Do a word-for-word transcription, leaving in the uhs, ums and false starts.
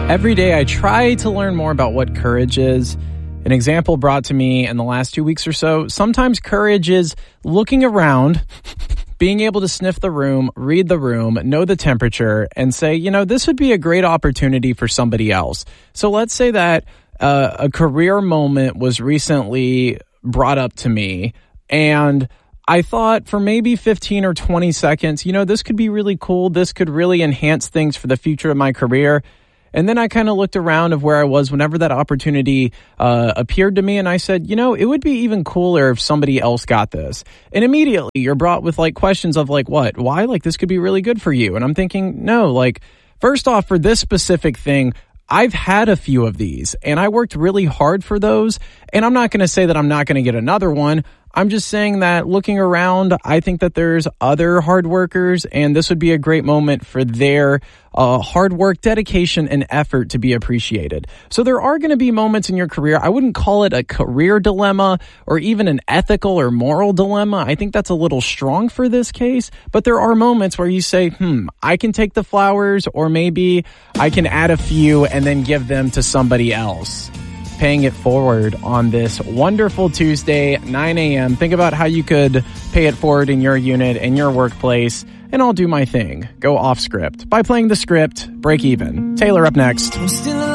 Every day I try to learn more about what courage is. An example brought to me in the last two weeks or so, sometimes courage is looking around, being able to sniff the room, read the room, know the temperature, and say, you know, this would be a great opportunity for somebody else. So let's say that uh, a career moment was recently brought up to me, and I thought for maybe fifteen or twenty seconds, you know, this could be really cool. This could really enhance things for the future of my career. And then I kind of looked around of where I was whenever that opportunity uh, appeared to me, and I said, you know, it would be even cooler if somebody else got this. And immediately you're brought with like questions of like, what? Why? Like, this could be really good for you. And I'm thinking, no, like, first off, for this specific thing, I've had a few of these, and I worked really hard for those. And I'm not going to say that I'm not going to get another one. I'm just saying that looking around, I think that there's other hard workers, and this would be a great moment for their uh, hard work, dedication, and effort to be appreciated. So there are going to be moments in your career. I wouldn't call it a career dilemma or even an ethical or moral dilemma. I think that's a little strong for this case, but there are moments where you say, hmm, I can take the flowers, or maybe I can add a few and then give them to somebody else. Paying it forward on this wonderful Tuesday, nine a.m. Think about how you could pay it forward in your unit, in your workplace, and I'll do my thing. Go off script. By playing the script, break even. Taylor up next.